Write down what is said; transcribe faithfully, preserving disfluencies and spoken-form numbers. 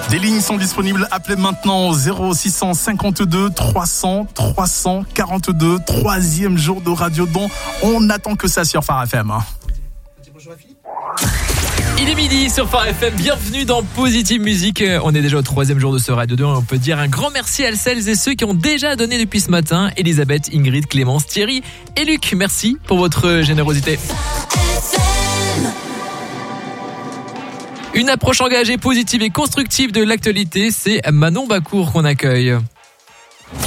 Des lignes sont disponibles. Appelez maintenant au zéro six cent cinquante-deux trois cents trois cent quarante-deux. Troisième jour de Radiodon. On n'attend que ça sur Phare F M. Hein. Il est midi sur Phare F M, bienvenue dans Positive Musique. On est déjà au troisième jour de ce Radiodon et on peut dire un grand merci à celles et ceux qui ont déjà donné depuis ce matin. Elisabeth, Ingrid, Clémence, Thierry et Luc, merci pour votre générosité. Une approche engagée, positive et constructive de l'actualité, c'est Manon Bacour qu'on accueille.